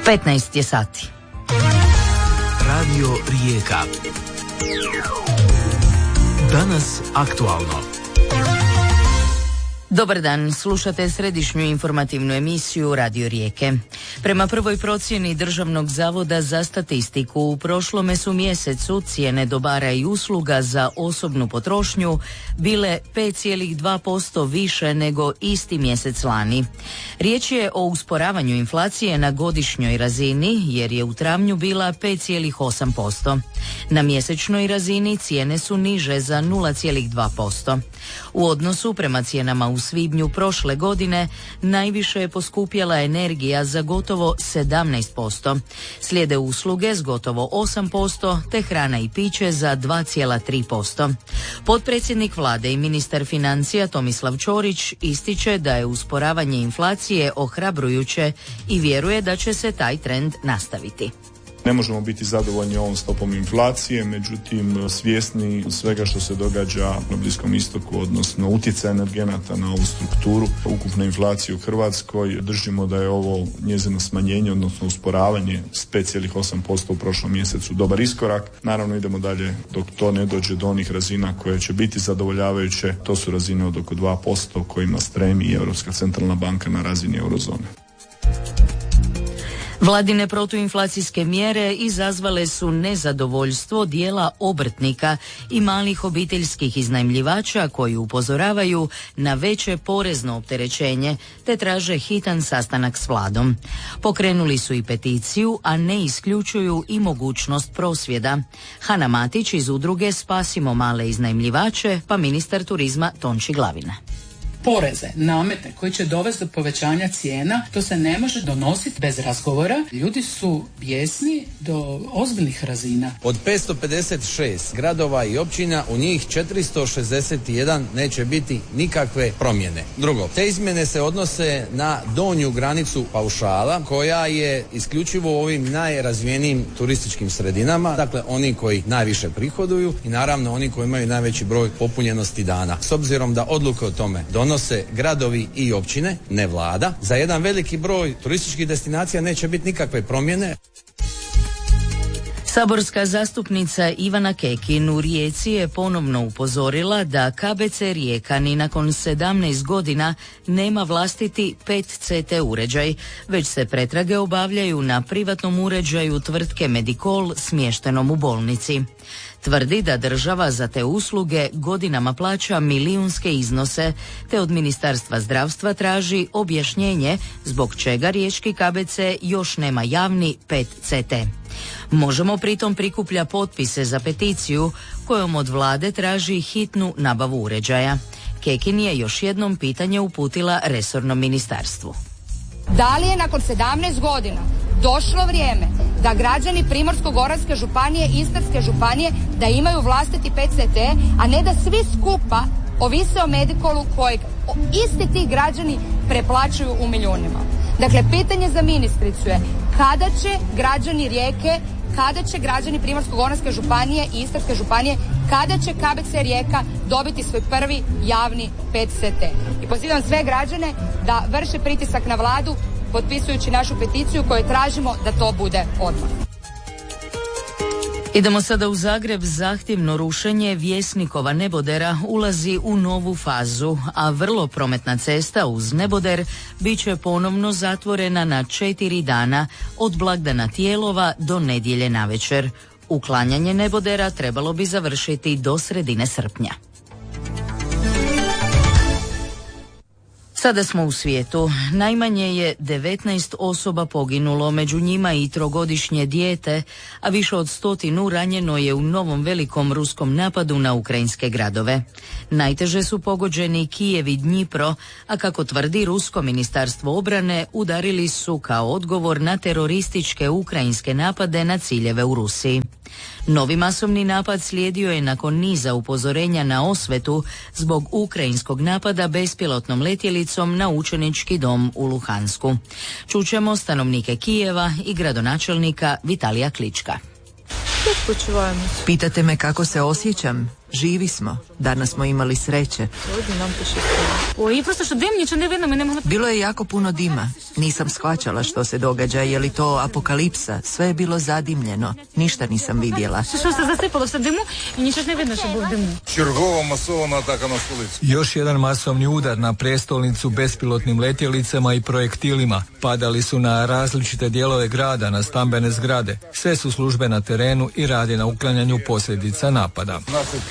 15 je sati. Radio Rijeka. Danas aktualno. Dobar dan, slušate središnju informativnu emisiju Radio Rijeke. Prema prvoj procjeni Državnog zavoda za statistiku, u prošlome su mjesecu cijene dobara i usluga za osobnu potrošnju bile 5,2% više nego isti mjesec lani. Riječ je o usporavanju inflacije na godišnjoj razini, jer je u travnju bila 5,8%. Na mjesečnoj razini cijene su niže za 0,2%. U odnosu prema cijenama u svibnju prošle godine najviše je poskupjela energija za gotovo 17%. Slijede usluge s gotovo 8% te hrana i piće za 2,3%. Potpredsjednik vlade i ministar financija Tomislav Ćorić ističe da je usporavanje inflacije ohrabrujuće i vjeruje da će se taj trend nastaviti. Ne možemo biti zadovoljni ovom stopom inflacije, međutim svjesni svega što se događa na Bliskom istoku, odnosno utjecaja energenata na ovu strukturu ukupne inflacije u Hrvatskoj, držimo da je ovo njezino smanjenje, odnosno usporavanje s 5,8% u prošlom mjesecu dobar iskorak. Naravno idemo dalje dok to ne dođe do onih razina koje će biti zadovoljavajuće. To su razine od oko 2% kojima stremi i Europska centralna banka na razini eurozone. Vladine protuinflacijske mjere izazvale su nezadovoljstvo dijela obrtnika i malih obiteljskih iznajmljivača koji upozoravaju na veće porezno opterećenje te traže hitan sastanak s vladom. Pokrenuli su i peticiju, a ne isključuju i mogućnost prosvjeda. Hana Matić iz udruge Spasimo male iznajmljivače, pa ministar turizma Tonči Glavina. Poreze, namete koji će dovesti do povećanja cijena, to se ne može donositi bez razgovora. Ljudi su bijesni do ozbiljnih razina. Od 556 gradova i općina u njih 461 neće biti nikakve promjene. Drugo, te izmjene se odnose na donju granicu paušala koja je isključivo u ovim najrazvijenijim turističkim sredinama, dakle oni koji najviše prihoduju i naravno oni koji imaju najveći broj popunjenosti dana. S obzirom da odluke o tome donose gradovi i općine, ne vlada, za jedan veliki broj turističkih destinacija neće biti nikakve promjene. Saborska zastupnica Ivana Kekin u Rijeci je ponovno upozorila da KBC Rijeka ni nakon 17 godina nema vlastiti PET-CT uređaj, već se pretrage obavljaju na privatnom uređaju tvrtke Medikol smještenom u bolnici. Tvrdi da država za te usluge godinama plaća milijunske iznose, te od Ministarstva zdravstva traži objašnjenje zbog čega riječki KBC još nema javni PET-CT. Možemo pritom prikuplja potpise za peticiju kojom od vlade traži hitnu nabavu uređaja. Kekin je još jednom pitanje uputila resornom ministarstvu. Da li je nakon 17 godina došlo vrijeme da građani Primorsko-goranske županije i Istarske županije da imaju vlastiti PET-CT, a ne da svi skupa ovise o Medikolu kojeg isti ti građani preplaćuju u milijunima. Dakle, pitanje za ministricu je kada će građani Rijeke, kada će građani Primorsko-goranske županije i Istarske županije, kada će KBC Rijeka dobiti svoj prvi javni PET-CT. I pozivam sve građane da vrše pritisak na vladu potpisujući našu peticiju koju tražimo da to bude odmah. Idemo sada u Zagreb. Zahtjevno rušenje Vjesnikova nebodera ulazi u novu fazu, a vrlo prometna cesta uz neboder bit će ponovno zatvorena na 4 dana od blagdana Tijelova do nedjelje navečer. Uklanjanje nebodera trebalo bi završiti do sredine srpnja. Sada smo u svijetu. Najmanje je 19 osoba poginulo, među njima i 3-godišnje dijete, a više od 100 ranjeno je u novom velikom ruskom napadu na ukrajinske gradove. Najteže su pogođeni Kijev i Dnjipro, a kako tvrdi rusko ministarstvo obrane, udarili su kao odgovor na terorističke ukrajinske napade na ciljeve u Rusiji. Novi masovni napad slijedio je nakon niza upozorenja na osvetu zbog ukrajinskog napada bespilotnom letjelicom na učenički dom u Luhansku. Čućemo stanovnike Kijeva i gradonačelnika Vitalija Klička. Pitate me kako se osjećam? Živi smo, danas smo imali sreće. Bilo je jako puno dima. Nisam shvaćala što se događa, je li to apokalipsa. Sve je bilo zadimljeno. Ništa nisam vidjela. Još jedan masovni udar na prijestolnicu bespilotnim letjelicama i projektilima. Padali su na različite dijelove grada, na stambene zgrade. Sve su službe na terenu i rade na uklanjanju posljedica napada.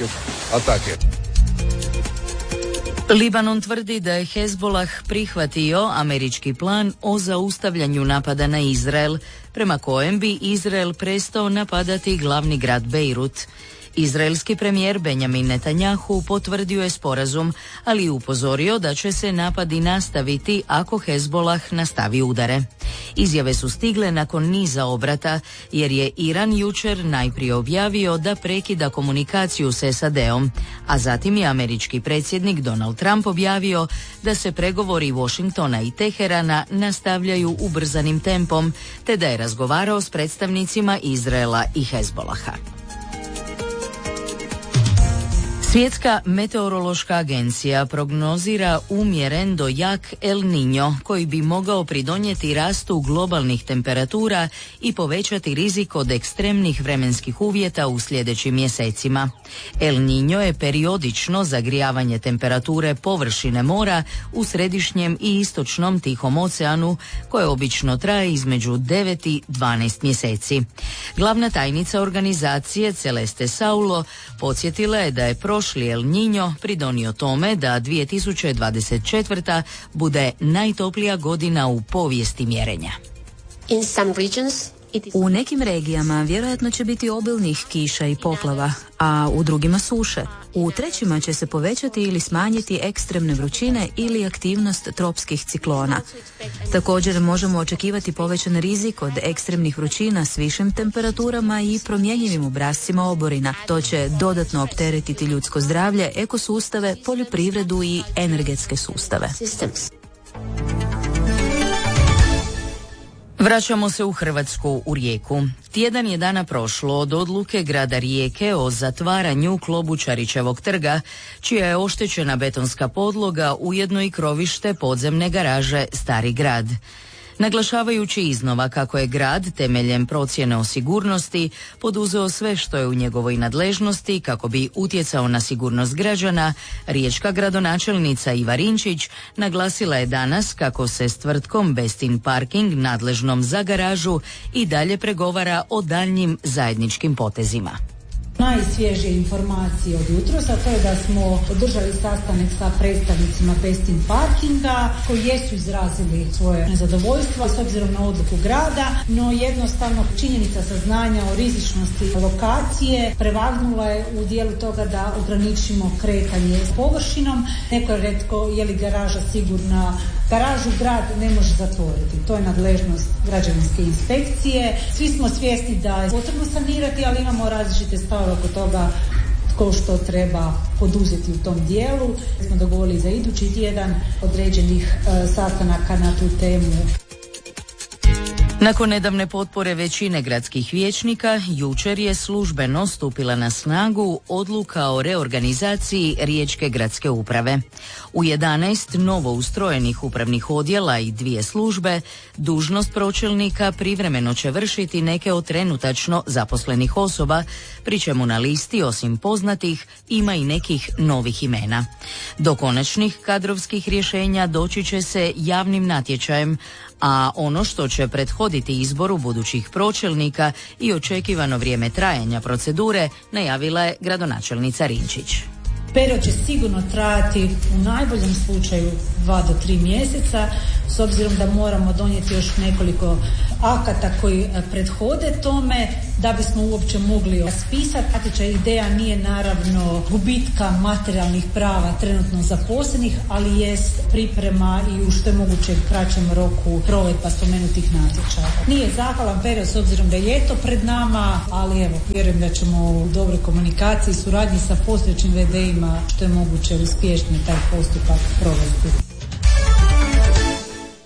Libanon tvrdi da je Hezbollah prihvatio američki plan o zaustavljanju napada na Izrael, prema kojem bi Izrael prestao napadati glavni grad Bejrut. Izraelski premijer Benjamin Netanjahu potvrdio je sporazum, ali upozorio da će se napadi nastaviti ako Hezbollah nastavi udare. Izjave su stigle nakon niza obrata, jer je Iran jučer najprije objavio da prekida komunikaciju s SAD-om, a zatim je američki predsjednik Donald Trump objavio da se pregovori Washingtona i Teherana nastavljaju ubrzanim tempom, te da je razgovarao s predstavnicima Izraela i Hezbollaha. Svjetska meteorološka agencija prognozira umjeren do jak El Niño koji bi mogao pridonijeti rastu globalnih temperatura i povećati rizik od ekstremnih vremenskih uvjeta u sljedećim mjesecima. El Niño je periodično zagrijavanje temperature površine mora u središnjem i istočnom Tihom oceanu koje obično traje između 9 i 12 mjeseci. Glavna tajnica organizacije Celeste Saulo podsjetila je da je prošli El Niño pridonio tome da 2024. bude najtoplija godina u povijesti mjerenja. U nekim regijama vjerojatno će biti obilnih kiša i poplava, a u drugima suše. U trećima će se povećati ili smanjiti ekstremne vrućine ili aktivnost tropskih ciklona. Također možemo očekivati povećan rizik od ekstremnih vrućina s višim temperaturama i promjenjivim obrascima oborina. To će dodatno opteretiti ljudsko zdravlje, ekosustave, poljoprivredu i energetske sustave. Vraćamo se u Hrvatsku, u Rijeku. Tjedan je dana prošlo od odluke grada Rijeke o zatvaranju Klobučarićevog trga, čija je oštećena betonska podloga, ujedno i krovište podzemne garaže Stari grad. Naglašavajući iznova kako je grad temeljem procjene o sigurnosti poduzeo sve što je u njegovoj nadležnosti kako bi utjecao na sigurnost građana, riječka gradonačelnica Iva Rinčić naglasila je danas kako se s tvrtkom Bestin Parking nadležnom za garažu i dalje pregovara o daljnjim zajedničkim potezima. Najsvježije informacije od jutros, a to je da smo održali sastanak sa predstavnicima Bestin Parkinga koji jesu izrazili svoje nezadovoljstvo s obzirom na odluku grada, no jednostavno činjenica saznanja o rizičnosti lokacije prevagnula je u dijelu toga da ograničimo kretanje s površinom. Neko je rekao je li garaža sigurna. Garažu grad ne može zatvoriti, to je nadležnost građevinske inspekcije. Svi smo svjesni da je potrebno sanirati, ali imamo različite stavove oko toga tko što treba poduzeti u tom dijelu. Smo dogovorili za idući tjedan određenih sastanaka na tu temu. Nakon nedavne potpore većine gradskih vijećnika, jučer je službeno stupila na snagu odluka o reorganizaciji Riječke gradske uprave. U 11 novo ustrojenih upravnih odjela i 2 službe, dužnost pročelnika privremeno će vršiti neke od trenutačno zaposlenih osoba, pri čemu na listi, osim poznatih, ima i nekih novih imena. Do konačnih kadrovskih rješenja doći će se javnim natječajem, a ono što će prethoditi izboru budućih pročelnika i očekivano vrijeme trajanja procedure najavila je gradonačelnica Rinčić. Period će sigurno trajati u najboljem slučaju 2 do 3 mjeseca, s obzirom da moramo donijeti još nekoliko akata koji prethode tome da bismo uopće mogli raspisati natječaj. Ideja nije naravno gubitka materijalnih prava trenutno zaposlenih, ali jest priprema i u što je moguće kraćem roku provedba spomenutih natječaja. Nije zahvalan period s obzirom da je ljeto pred nama, ali evo, vjerujem da ćemo u dobroj komunikaciji i suradnji sa postojećim VD-ima što je moguće uspješnije taj postupak provesti.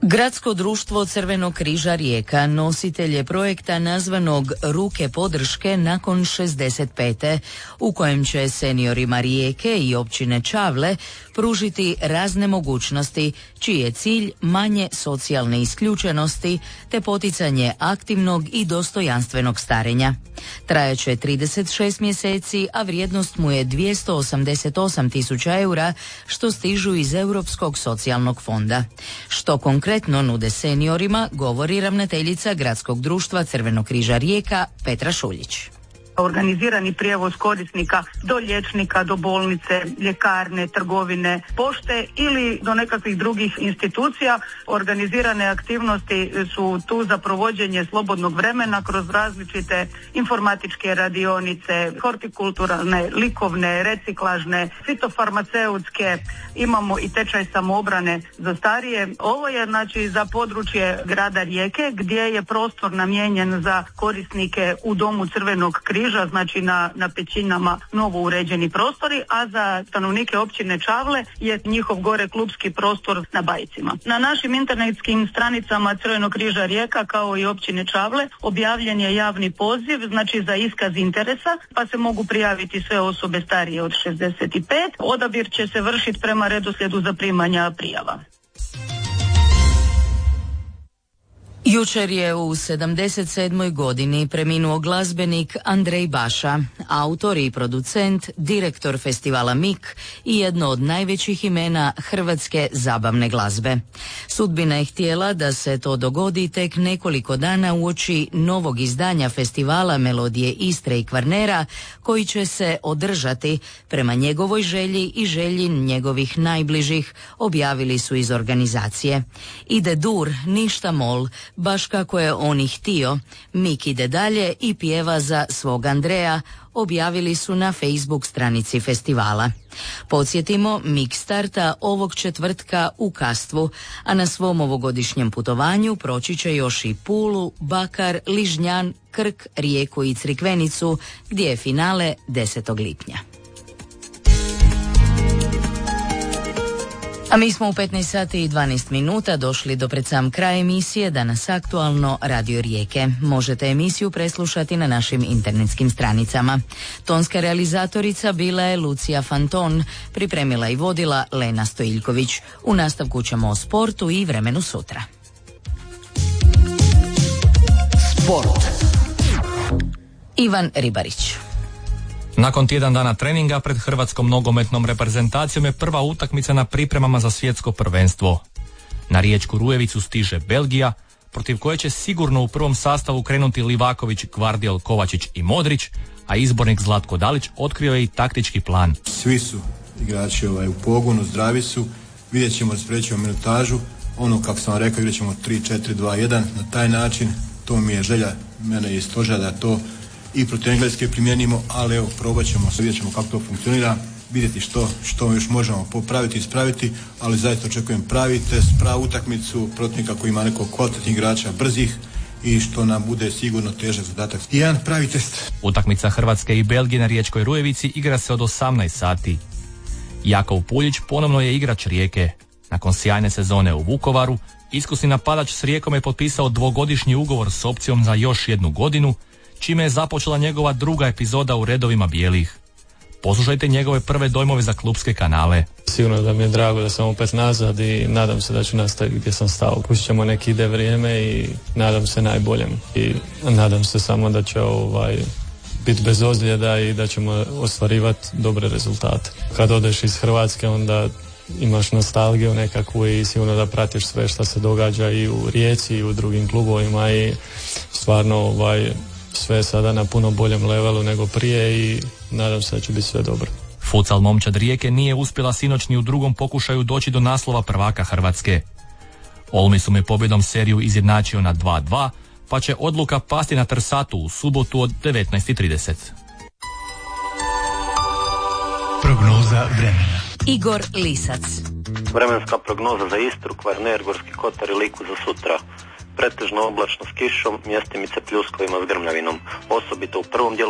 Gradsko društvo Crvenog križa Rijeka nositelj je projekta nazvanog Ruke podrške nakon 65. u kojem će seniorima Rijeke i općine Čavle pružiti razne mogućnosti čiji je cilj manje socijalne isključenosti te poticanje aktivnog i dostojanstvenog starenja. Trajaće 36 mjeseci, a vrijednost mu je 288.000 eura što stižu iz Europskog socijalnog fonda. Što konkretno nude seniorima, govori ravnateljica Gradskog društva Crvenog križa Rijeka Petra Šuljić. Organizirani prijevoz korisnika do liječnika, do bolnice, ljekarne, trgovine, pošte ili do nekakvih drugih institucija. Organizirane aktivnosti su tu za provođenje slobodnog vremena kroz različite informatičke radionice, hortikulturalne, likovne, reciklažne, fitofarmaceutske, imamo i tečaj samoobrane za starije. Ovo je znači za područje grada Rijeke gdje je prostor namijenjen za korisnike u domu Crvenog križa, znači na Pećinama novo uređeni prostori, a za stanovnike općine Čavle je njihov gore klupski prostor na Bajcima. Na našim internetskim stranicama Crvenog križa Rijeka kao i općine Čavle objavljen je javni poziv, znači za iskaz interesa, pa se mogu prijaviti sve osobe starije od 65. Odabir će se vršiti prema redoslijedu zaprimanja prijava. Jučer je u 77. godini preminuo glazbenik Andrej Baša, autor i producent, direktor festivala MIK i jedno od najvećih imena hrvatske zabavne glazbe. Sudbina je htjela da se to dogodi tek nekoliko dana uoči novog izdanja festivala Melodije Istre i Kvarnera, koji će se održati prema njegovoj želji i želji njegovih najbližih, objavili su iz organizacije. Ide dur, ništa mol, baš kako je on i htio, Mik ide dalje i pjeva za svog Andreja, objavili su na Facebook stranici festivala. Podsjetimo, Mik starta ovog četvrtka u Kastvu, a na svom ovogodišnjem putovanju proći će još i Pulu, Bakar, Ližnjan, Krk, Rijeku i Crikvenicu, gdje je finale 10. lipnja. A mi smo u 15 sati i 12 minuta došli do pred sam kraj emisije Danas aktualno Radio Rijeke. Možete emisiju preslušati na našim internetskim stranicama. Tonska realizatorica bila je Lucija Fanton, pripremila i vodila Lena Stojiljković. U nastavku ćemo o sportu i vremenu sutra. Sport. Ivan Ribarić. Nakon tjedan dana treninga pred hrvatskom nogometnom reprezentacijom je prva utakmica na pripremama za svjetsko prvenstvo. Na riječku Rujevicu stiže Belgija, protiv koje će sigurno u prvom sastavu krenuti Livaković, Gvardiol, Kovačić i Modrić, a izbornik Zlatko Dalić otkrio je i taktički plan. Svi su igrači u pogonu, zdravi su, vidjet ćemo da sprećemo minutažu, ono kako sam vam rekao, igrat ćemo 3-4-2-1, na taj način, to mi je želja, mene i stoža da to i protiv Engleske primijenimo, ali evo probat ćemo, vidjet ćemo kako to funkcionira, vidjeti što još možemo popraviti, ispraviti, ali zaista očekujem pravi test, pravu utakmicu, protivnika koji ima nekog kvalitetnih igrača, brzih i što nam bude sigurno težak zadatak. I jedan pravi test. Utakmica Hrvatske i Belgije na riječkoj Rujevici igra se od 18 sati. Jakov Puljić ponovno je igrač Rijeke. Nakon sjajne sezone u Vukovaru, iskusni napadač s Rijekom je potpisao 2-godišnji ugovor s opcijom za još 1 godinu, čime je započela njegova druga epizoda u redovima bijelih. Poslušajte njegove prve dojmove za klupske kanale. Sigurno da mi je drago da sam opet nazad i nadam se da ću nastaviti gdje sam stao. Pustit ćemo neki ide vrijeme i nadam se najboljem. I nadam se samo da će biti bez ozljeda i da ćemo ostvarivati dobre rezultate. Kad odeš iz Hrvatske onda imaš nostalgiju nekakvu i sigurno da pratiš sve što se događa i u Rijeci i u drugim klubovima i stvarno sve je sada na puno boljem levelu nego prije i nadam se da će biti sve dobro. Futsal momčad Rijeke nije uspjela sinoć ni u drugom pokušaju doći do naslova prvaka Hrvatske. Olmisum je pobjedom seriju izjednačio na 2-2, pa će odluka pasti na Trsatu u subotu od 19:30. Prognoza vremena. Igor Lisac. Vremenska prognoza za Istru, Kvarner, Gorski kotar i Liku za sutra. Pretežno oblačno s kišom, mjestimice pljuskovima s grmljavinom. Osobito u prvom dijelu